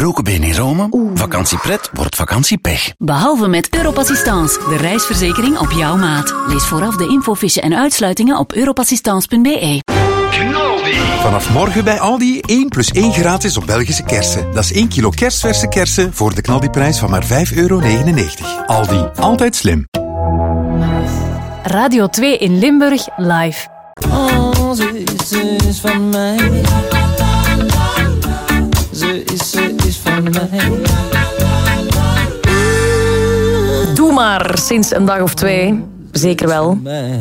gebroken been in Rome? Vakantiepret wordt vakantiepech. Behalve met Europassistance, de reisverzekering op jouw maat. Lees vooraf de infofiche en uitsluitingen op europassistance.be. Vanaf morgen bij Aldi 1 plus 1 gratis op Belgische kersen. Dat is 1 kilo kerstverse kersen voor de knaldiprijs van maar €5,99. Aldi, altijd slim. Radio 2 in Limburg, live. Oh, ze is van mij. Ze is van mij. Doe maar, sinds een dag of 2. Zeker wel.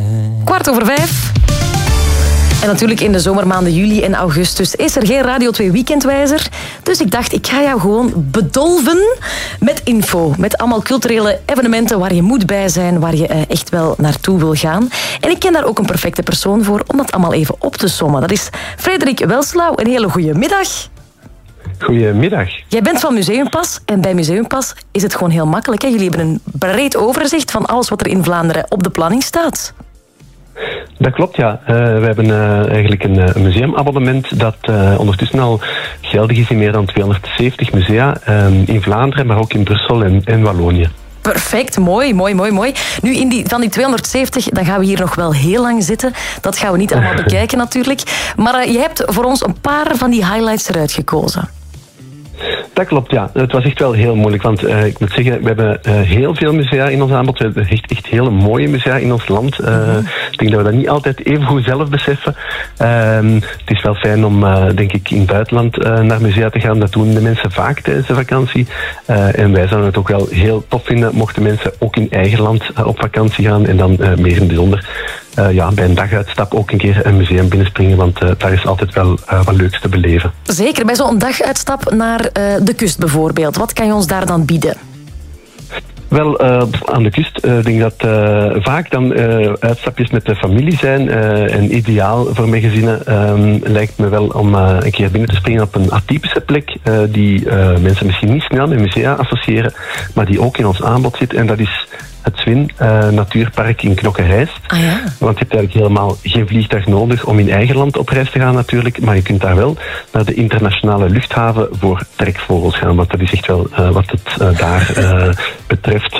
5:15. En natuurlijk in de zomermaanden juli en augustus is er geen Radio 2 weekendwijzer. Dus ik dacht, ik ga jou gewoon bedolven met info. Met allemaal culturele evenementen waar je moet bij zijn, waar je echt wel naartoe wil gaan. En ik ken daar ook een perfecte persoon voor om dat allemaal even op te sommen. Dat is Frederik Welslau. Een hele goede middag. Goedemiddag. Jij bent van Museumpas en bij Museumpas is het gewoon heel makkelijk. Hè? Jullie hebben een breed overzicht van alles wat er in Vlaanderen op de planning staat. Dat klopt, ja. We hebben eigenlijk een museumabonnement dat ondertussen al geldig is in meer dan 270 musea in Vlaanderen, maar ook in Brussel en Wallonië. Perfect, mooi. Nu, van die 270, dan gaan we hier nog wel heel lang zitten. Dat gaan we niet allemaal bekijken natuurlijk. Maar je hebt voor ons een paar van die highlights eruit gekozen. Dat klopt, ja. Het was echt wel heel moeilijk, want ik moet zeggen, we hebben heel veel musea in ons aanbod. We hebben echt hele mooie musea in ons land. Ik denk dat we dat niet altijd even goed zelf beseffen. Het is wel fijn om, denk ik, in het buitenland naar musea te gaan. Dat doen de mensen vaak tijdens de vakantie. En wij zouden het ook wel heel tof vinden mochten mensen ook in eigen land op vakantie gaan. En dan meer in het bijzonder bij een daguitstap ook een keer een museum binnenspringen, want daar is altijd wel wat leuks te beleven. Zeker, bij zo'n daguitstap naar de kust bijvoorbeeld. Wat kan je ons daar dan bieden? Wel, aan de kust denk ik dat vaak dan uitstapjes met de familie zijn. En ideaal voor mijn gezinnen lijkt me wel om een keer binnen te springen op een atypische plek die mensen misschien niet snel met musea associëren, maar die ook in ons aanbod zit. En dat is het Zwin Natuurpark in Knokke-Heist. Ah, ja. Want je hebt eigenlijk helemaal geen vliegtuig nodig om in eigen land op reis te gaan natuurlijk, maar je kunt daar wel naar de internationale luchthaven voor trekvogels gaan, want dat is echt wel wat het daar betreft.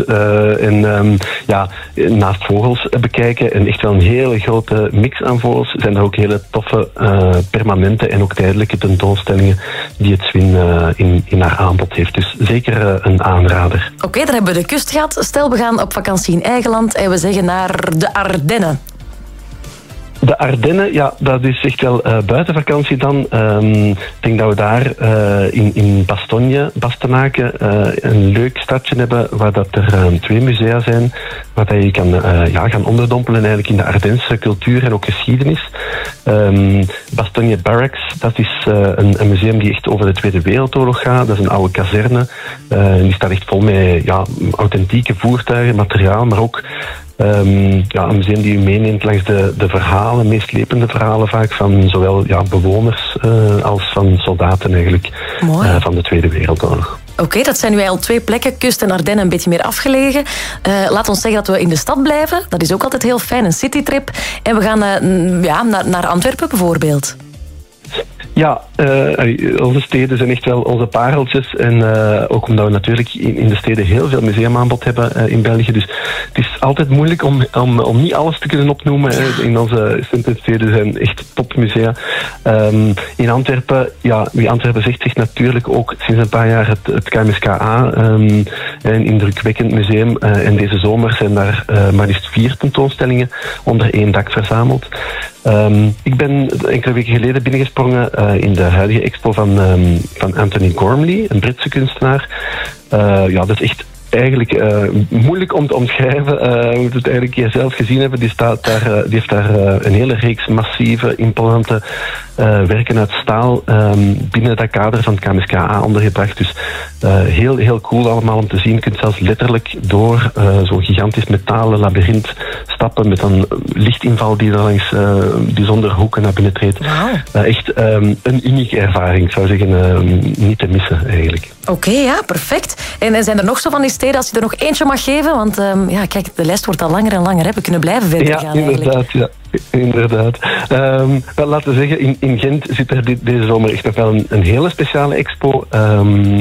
Naast vogels bekijken en echt wel een hele grote mix aan vogels, zijn er ook hele toffe permanente en ook tijdelijke tentoonstellingen die het Zwin in haar aanbod heeft. Dus zeker een aanrader. Oké, dan hebben we de kust gehad. Stel, we gaan op vakantie in eigen land en we zeggen naar de Ardennen. De Ardennen, ja, dat is echt wel buiten vakantie dan. Ik denk dat we daar in Bastenaken een leuk stadje hebben waar dat er 2 musea zijn waar dat je kan gaan onderdompelen eigenlijk in de Ardense cultuur en ook geschiedenis. Bastogne Barracks, dat is een museum die echt over de Tweede Wereldoorlog gaat. Dat is een oude kazerne. Die staat echt vol met authentieke voertuigen, materiaal, maar ook een museum die u meeneemt langs de verhalen, meeslepende verhalen vaak van zowel bewoners als van soldaten eigenlijk van de Tweede Wereldoorlog. Oké, dat zijn nu al 2 plekken, kust en Ardennen een beetje meer afgelegen. Laat ons zeggen dat we in de stad blijven. Dat is ook altijd heel fijn, een citytrip. En we gaan naar Antwerpen bijvoorbeeld. Ja, onze steden zijn echt wel onze pareltjes. En ook omdat we natuurlijk in de steden heel veel museumaanbod hebben in België. Dus het is altijd moeilijk om niet alles te kunnen opnoemen. In onze centrumsteden zijn echt topmusea. In Antwerpen, wie Antwerpen zegt, zegt natuurlijk ook sinds een paar jaar het KMSKA. Een indrukwekkend museum. En deze zomer zijn daar maar liefst 4 tentoonstellingen onder 1 dak verzameld. Ik ben enkele weken geleden binnengesprongen in de huidige expo van Anthony Gormley, een Britse kunstenaar. Dat is echt eigenlijk moeilijk om te omschrijven. We moeten het eigenlijk hier zelf gezien hebben. Die heeft daar een hele reeks massieve, imponente werken uit staal binnen dat kader van het KMSKA ondergebracht. Dus heel, heel cool allemaal om te zien. Je kunt zelfs letterlijk door zo'n gigantisch metalen labyrint stappen met een lichtinval die er langs bijzondere hoeken naar binnen treedt. Wow. Echt een unieke ervaring, ik zou zeggen, niet te missen eigenlijk. Oké, ja, perfect. En zijn er nog zo van die steden, als je er nog eentje mag geven? Want kijk, de lijst wordt al langer en langer. Hè. We kunnen blijven verder gaan eigenlijk. Ja, inderdaad. Laten we zeggen, in Gent zit er deze zomer echt nog wel een hele speciale expo.